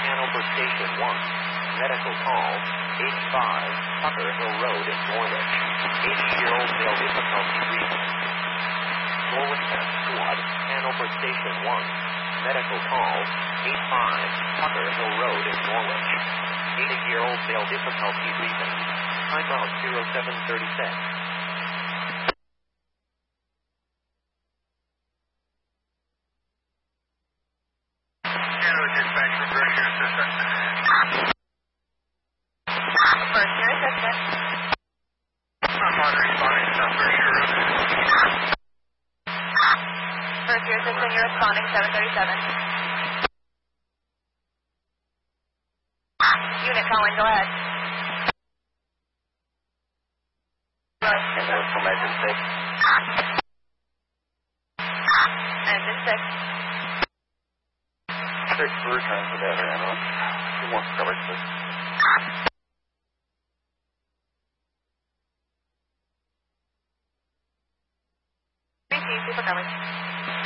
Hanover Station 1. Medical call, 85 Tucker Hill Road in Norwich. 80-year-old male difficulty breathing. Norwich F Squad, Hanover Station 1. Medical call, 85 Tucker Hill Road in Norwich. 80-year-old male difficulty breathing. Timeout 0736. You're responding 737. Unit calling, go ahead. Engine 6. Engine 6. 6 for return to that ambulance. 2 more coverage, please. Receive, super coverage.